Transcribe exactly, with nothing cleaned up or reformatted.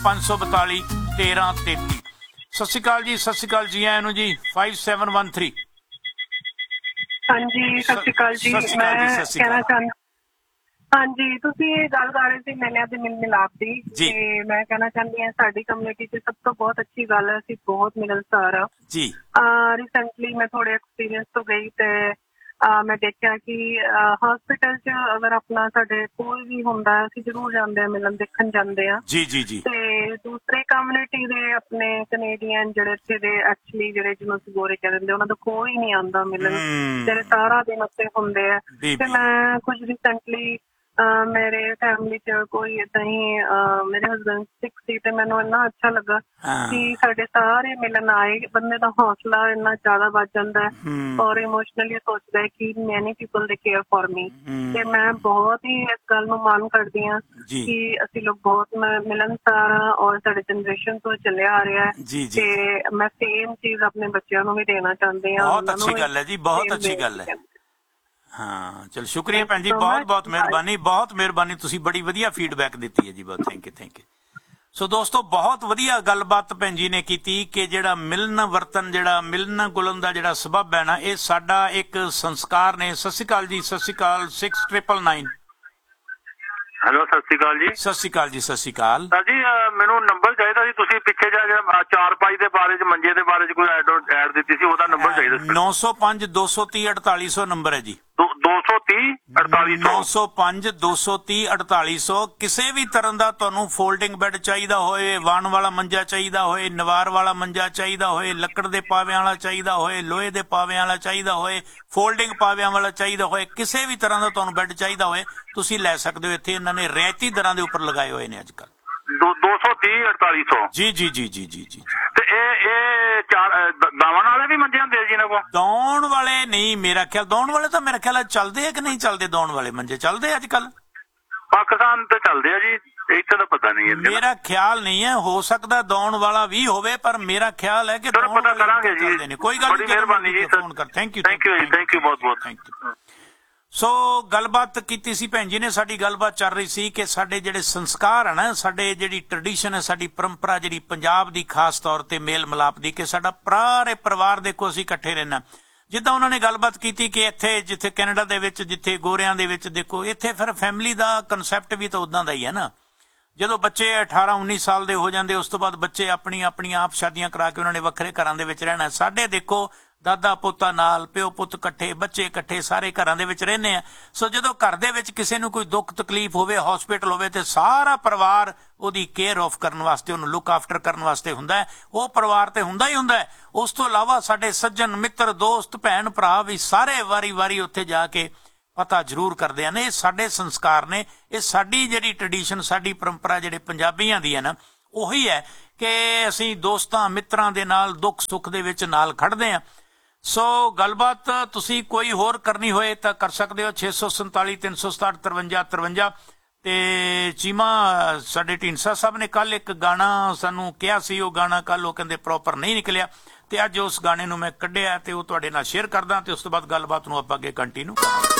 ਪੰਜ ਸੌ ਬਤਾਲੀ ਤੇਰਾਂ ਤੇਤੀ। ਸਤਿ ਸ਼੍ਰੀ ਅਕਾਲ ਜੀ, ਸਤਿ ਸ਼੍ਰੀ ਅਕਾਲ ਜੀ, ਆਇਆਂ ਨੂੰ ਜੀ फाइव सेवन वन थ्री। हाँ जी, सत श्री अकाल जी। मैं कहना चाहती हाँ जी, तुसी गल कर रहे थे मेलिਆਂ ਦੇ ਮਿਲ ਮਿਲਾਪ ਦੀ ਤੇ ਮੈਂ ਕਹਿਣਾ ਚਾਹੁੰਦੀ ਹਾਂ ਸਾਡੀ ਕਮਿਊਨਿਟੀ 'ਚ ਸਭ ਤੋਂ ਬਹੁਤ ਅੱਛੀ ਗੱਲ ਹੈ ਅਸੀਂ ਬਹੁਤ ਮਿਲਣਸਾਰ ਆ ਜੀ। ਰੀਸੈਂਟਲੀ ਮੈਂ ਥੋੜੇ ਐਕਸਪੀਰੀਅੰਸ ਤੋਂ ਗਈ ਤੇ ਮੈਂ ਦੇਖਿਆ ਕਿ ਹਸਪੀਟਲ 'ਚ ਅਗਰ ਆਪਣਾ ਸਾਡੇ ਕੋਈ ਵੀ ਹੁੰਦਾ ਅਸੀਂ ਜ਼ਰੂਰ ਜਾਂਦੇ ਹਾਂ ਮਿਲਣ ਦੇਖਣ ਜਾਂਦੇ ਹਾਂ ਜੀ ਜੀ ਜੀ। ਤੇ ਦੂਸਰੇ ਕਮਿਊਨਿਟੀ ਦੇ ਆਪਣੇ ਕੈਨੇਡੀਅਨ ਜਿਹੜੇ ਇੱਥੇ ਦੇ ਐਕਚੁਅਲੀ ਜਿਹੜੇ ਜਿਹਨੂੰ ਅਸੀਂ ਗੋਰੇ ਕਹਿ ਦਿੰਦੇ ਉਹਨਾਂ ਦਾ ਕੋਈ ਨਹੀਂ ਆਉਂਦਾ ਮਿਲਣ, ਜਿਹੜੇ ਸਾਰਾ ਦਿਨ ਉੱਥੇ ਹੁੰਦੇ ਆ। ਤੇ ਮੈਂ ਕੁਝ ਰੀਸੈਂਟਲੀ ਮੇਰੇ ਫੈਮਿਲੀ 'ਚ ਕੋਈ ਏਦਾਂ ਹੀ ਮੇਰੇ ਹਸਬੈਂਡ ਸਿੱਖ ਸੀ ਤੇ ਮੈਨੂੰ ਇੰਨਾ ਅੱਛਾ ਲੱਗਾ ਕਿ ਸਾਡੇ ਸਾਰੇ ਮਿਲਣ ਆਏ। ਬੰਦੇ ਦਾ ਹੌਸਲਾ ਇੰਨਾ ਜ਼ਿਆਦਾ ਵੱਧ ਜਾਂਦਾ ਹੈ ਔਰ ਇਮੋਸ਼ਨਲੀ ਸੋਚਦਾ ਹੈ ਕਿ ਮੈਨੀ ਪੀਪਲ ਦੇ ਕੇਅਰ ਫॉर ਮੀ। ਤੇ ਮੈਂ ਬਹੁਤ ਹੀ ਇਸ ਗੱਲ ਨੂੰ ਮਾਣ ਕਰਦੀ ਹਾਂ ਕਿ ਅਸੀਂ ਲੋਕ ਬਹੁਤ ਮਿਲਣਸਾਰ ਹਾਂ ਔਰ ਸਾਡੇ ਜਨਰੇਸ਼ਨ ਤੋਂ ਚੱਲਿਆ ਆ ਰਿਹਾ ਹੈ ਤੇ ਮੈਂ ਸੇਮ ਚੀਜ਼ ਆਪਣੇ ਬੱਚਿਆਂ ਨੂੰ ਵੀ ਦੇਣਾ ਚਾਹੁੰਦੀ ਹਾਂ। ਬਹੁਤ ਅੱਛੀ ਗੱਲ ਹੈ ਜੀ, ਬਹੁਤ ਅੱਛੀ ਗੱਲ ਹੈ। ਹਾਂ ਚਲ ਸ਼ੁਕਰੀਆ ਭੈਣ ਜੀ, ਬਹੁਤ ਬਹੁਤ ਮਿਹਰਬਾਨੀ, ਬਹੁਤ ਮਿਹਰਬਾਨੀ, ਤੁਸੀਂ ਬੜੀ ਵਧੀਆ ਫੀਡਬੈਕ ਦਿੱਤੀ ਹੈ ਜੀ, ਬਹੁਤ ਥੈਂਕ ਯੂ ਥੈਂਕ ਯੂ। ਸੋ ਦੋਸਤੋ ਬਹੁਤ ਵਧੀਆ ਗੱਲਬਾਤ ਭੈਣ ਜੀ ਨੇ ਕੀਤੀ ਕਿ ਜਿਹੜਾ ਮਿਲਣ ਵਰਤਨ ਜਿਹੜਾ ਮਿਲਣ ਗੁਲਣ ਦਾ ਜਿਹੜਾ ਸਬੱਬ ਹੈ ਨਾ ਇਹ ਸਾਡਾ ਇੱਕ ਸੰਸਕਾਰ ਨੇ। ਸਤਿ ਸ਼੍ਰੀ ਅਕਾਲ ਜੀ, ਸਤਿ ਸ਼੍ਰੀ ਅਕਾਲ ਸਿਕਸ ਟ੍ਰਿਪਲ ਨਾਈਨ। ਹੈਲੋ ਸਤਿ ਸ਼੍ਰੀ ਅਕਾਲ ਜੀ। ਸਤਿ ਸ਼੍ਰੀ ਅਕਾਲ ਜੀ, ਸਤਿ ਸ਼੍ਰੀ ਅਕਾਲ ਸਰ ਜੀ। ਮੈਨੂੰ ਨੰਬਰ ਚਾਹੀਦਾ ਸੀ, ਤੁਸੀਂ ਪਿੱਛੇ ਜਾ ਚਾਰ ਪਾਈ ਦੇ ਬਾਰੇ ਚ ਮੰਜੇ ਦੇ ਬਾਰੇ ਚ ਕੋਈ ਐਡ ਦਿੱਤੀ ਸੀ, ਉਹਦਾ ਨੰਬਰ ਚਾਹੀਦਾ ਸੀ। ਨੌ ਸੌ ਪੰਜ ਦੋ ਸੌ ਤੀਹ ਅੜਤਾਲੀ ਸੌ ਨੰਬਰ ਹੈ ਜੀ। ਦੋ ਸੌ ਤੀਹ ਅੜਤਾਲੀ ਸੌ ਨੌ ਸੌ ਪੰਜ ਦੋ ਸੌ ਤੀਹ ਅੜਤਾਲੀ ਸੌ। ਕਿਸੇ ਵੀ ਤਰ੍ਹਾਂ ਦਾ ਤੁਹਾਨੂੰ ਫੋਲਡਿੰਗ ਬੈੱਡ ਚਾਹੀਦਾ ਹੋਏ, ਵਾਣ ਵਾਲਾ ਮੰਜਾ ਚਾਹੀਦਾ ਹੋਏ, ਨਵਾਰ ਵਾਲਾ ਮੰਜਾ ਚਾਹੀਦਾ ਹੋਏ, ਲੱਕੜ ਦੇ ਪਾਵਿਆਂ ਵਾਲਾ ਚਾਹੀਦਾ ਹੋਏ, ਲੋਹੇ ਦੇ ਪਾਵਿਆਂ ਵਾਲਾ ਚਾਹੀਦਾ ਹੋਏ, ਫੋਲਡਿੰਗ ਪਾਵਿਆਂ ਵਾਲਾ ਚਾਹੀਦਾ ਹੋਏ, ਕਿਸੇ ਵੀ ਤਰ੍ਹਾਂ ਦਾ ਤੁਹਾਨੂੰ ਬੈੱਡ ਚਾਹੀਦਾ ਹੋਏ ਤੁਸੀਂ ਲੈ ਸਕਦੇ ਹੋ। ਇੱਥੇ ਇਹਨਾਂ ਨੇ ਰਿਆਇਤੀ ਦਰਾਂ ਦੇ ਉੱਪਰ ਲਗਾਏ ਹੋਏ ਨੇ ਅੱਜ ਕੱਲ੍ਹ। ਦੋ ਸੌ ਤੀਹ ਅੜਤਾਲੀ ਸੌ ਜੀ ਜੀ ਜੀ ਜੀ ਜੀ ਜੀ। ਤੇ ਇਹ ਇਹ ਚਾਰ ਦਾਵਣ ਵਾਲੇ ਵੀ ਮੰਜੇ ਹੁੰਦੇ ਜੀ ਇਹਨਾਂ ਕੋਲ? ਦੌਣ ਵਾਲੇ ਨਹੀਂ, ਮੇਰਾ ਖਿਆਲ ਦੌਣ ਵਾਲੇ ਤਾਂ ਮੇਰਾ ਖਿਆਲ ਚੱਲਦੇ ਆ ਕਿ ਨਹੀਂ ਚੱਲਦੇ? ਦੌਣ ਵਾਲੇ ਮੰਜੇ ਚੱਲਦੇ ਅੱਜ ਕੱਲ ਪਾਕਿਸਤਾਨ ਤੇ ਚੱਲਦੇ ਆ ਜੀ, ਇੱਥੇ ਤਾਂ ਪਤਾ ਨਹੀਂ। ਮੇਰਾ ਖਿਆਲ ਨਹੀਂ ਹੈ, ਹੋ ਸਕਦਾ ਦੌਣ ਵਾਲਾ ਵੀ ਹੋਵੇ ਪਰ ਮੇਰਾ ਖਿਆਲ ਹੈ ਕਿ ਪਤਾ ਕਰਾਂਗੇ ਜੀ। ਕੋਈ ਗੱਲ ਨਹੀਂ, ਮਿਹਰਬਾਨੀ ਜੀ, ਫੋਨ ਕਰ। ਥੈਂਕ ਯੂ ਥੈਂਕ ਯੂ ਜੀ, ਥੈਂਕ ਯੂ ਬਹੁਤ ਬਹੁਤ ਥੈਂਕ ਯੂ। ਸੋ ਗੱਲਬਾਤ ਕੀਤੀ ਸੀ ਭੈਣ ਜੀ ਨੇ, ਸਾਡੀ ਗੱਲਬਾਤ ਚੱਲ ਰਹੀ ਸੀ ਕਿ ਸਾਡੇ ਜਿਹੜੇ ਸੰਸਕਾਰ ਹੈ ਨਾ, ਸਾਡੇ ਜਿਹੜੀ ਟ੍ਰੈਡੀਸ਼ਨ ਹੈ, ਸਾਡੀ ਪਰੰਪਰਾ ਜਿਹੜੀ ਪੰਜਾਬ ਦੀ ਖਾਸ ਤੌਰ ਤੇ ਮੇਲ ਮਿਲਾਪ ਦੀ, ਕਿ ਸਾਡਾ ਸਾਰੇ ਪਰਿਵਾਰ ਦੇਖੋ ਅਸੀਂ ਇਕੱਠੇ ਰਹਿਣਾ। ਜਿੱਦਾਂ ਉਹਨਾਂ ਨੇ ਗੱਲਬਾਤ ਕੀਤੀ ਕਿ ਇੱਥੇ ਜਿੱਥੇ ਕੈਨੇਡਾ ਦੇ ਵਿੱਚ ਜਿੱਥੇ ਗੋਰਿਆਂ ਦੇ ਵਿੱਚ ਦੇਖੋ ਇੱਥੇ ਫਿਰ ਫੈਮਿਲੀ ਦਾ ਕਨਸੈਪਟ ਵੀ ਤਾਂ ਉਦਾਂ ਦਾ ਹੀ ਹੈ ਨਾ। ਜਦੋਂ ਬੱਚੇ ਅਠਾਰਾਂ ਉੱਨੀ ਸਾਲ ਦੇ ਹੋ ਜਾਂਦੇ ਉਸ ਤੋਂ ਬਾਅਦ ਬੱਚੇ ਆਪਣੀ ਆਪਣੀਆਂ ਆਪ ਸ਼ਾਦੀਆਂ ਕਰਾ ਕੇ ਉਹਨਾਂ ਨੇ ਵੱਖਰੇ ਘਰਾਂ ਦੇ ਵਿੱਚ ਰਹਿਣਾ। ਸਾਡੇ ਦੇਖੋ ਦਾਦਾ ਪੋਤਾ ਨਾਲ, ਪਿਓ ਪੁੱਤ ਇਕੱਠੇ, ਬੱਚੇ ਇਕੱਠੇ, ਸਾਰੇ ਘਰਾਂ ਦੇ ਵਿੱਚ ਰਹਿੰਦੇ ਆ। ਸੋ ਜਦੋਂ ਘਰ ਦੇ ਵਿੱਚ ਕਿਸੇ ਨੂੰ ਕੋਈ ਦੁੱਖ ਤਕਲੀਫ ਹੋਵੇ, ਹਸਪੀਟਲ ਹੋਵੇ, ਤੇ ਸਾਰਾ ਪਰਿਵਾਰ ਉਹਦੀ ਕੇਅਰ ਆਫ ਕਰਨ ਵਾਸਤੇ, ਉਹਨੂੰ ਲੁੱਕ ਆਫਟਰ ਕਰਨ ਵਾਸਤੇ ਹੁੰਦਾ ਹੈ। ਉਹ ਪਰਿਵਾਰ ਤੇ ਹੁੰਦਾ ਹੀ ਹੁੰਦਾ ਹੈ। ਉਸ ਤੋਂ ਇਲਾਵਾ ਸਾਡੇ ਸੱਜਣ ਮਿੱਤਰ ਦੋਸਤ ਭੈਣ ਭਰਾ ਵੀ ਸਾਰੇ ਵਾਰੀ ਵਾਰੀ ਉੱਥੇ ਜਾ ਕੇ ਪਤਾ ਜ਼ਰੂਰ ਕਰਦੇ ਹਨ। ਇਹ ਸਾਡੇ ਸੰਸਕਾਰ ਨੇ, ਇਹ ਸਾਡੀ ਜਿਹੜੀ ਟ੍ਰੈਡੀਸ਼ਨ, ਸਾਡੀ ਪਰੰਪਰਾ ਜਿਹੜੇ ਪੰਜਾਬੀਆਂ ਦੀ ਹੈ ਨਾ, ਉਹੀ ਹੈ ਕਿ ਅਸੀਂ ਦੋਸਤਾਂ ਮਿੱਤਰਾਂ ਦੇ ਨਾਲ ਦੁੱਖ ਸੁੱਖ ਦੇ ਵਿੱਚ ਨਾਲ ਖੜਦੇ ਹਾਂ। ਸੋ ਗੱਲਬਾਤ ਤੁਸੀਂ ਕੋਈ ਹੋਰ ਕਰਨੀ ਹੋਏ ਤਾਂ ਕਰ ਸਕਦੇ ਹੋ। ਛੇ ਸੌ ਸੰਤਾਲੀ ਤਿੰਨ ਸੌ ਸਤਾਹਠ ਤਰਵੰਜਾ ਤਰਵੰਜਾ। ਤੇ ਚੀਮਾ ਸਾਡੇ ਢੀਂਡਸਾ ਸਾਹਿਬ ਨੇ ਕੱਲ ਇੱਕ ਗਾਣਾ ਸਾਨੂੰ ਕਿਹਾ ਸੀ, ਉਹ ਗਾਣਾ ਕੱਲ ਉਹ ਕਹਿੰਦੇ ਪ੍ਰੋਪਰ ਨਹੀਂ ਨਿਕਲਿਆ ਤੇ ਅੱਜ ਉਸ ਗਾਣੇ ਨੂੰ ਮੈਂ ਕੱਢਿਆ ਤੇ ਉਹ ਤੁਹਾਡੇ ਨਾਲ ਸ਼ੇਅਰ ਕਰਦਾ ਤੇ ਉਸ ਤੋਂ ਬਾਅਦ ਗੱਲਬਾਤ ਨੂੰ ਆਪਾਂ ਅੱਗੇ ਕੰਟੀਨਿਊ ਕਰਾਂਗੇ।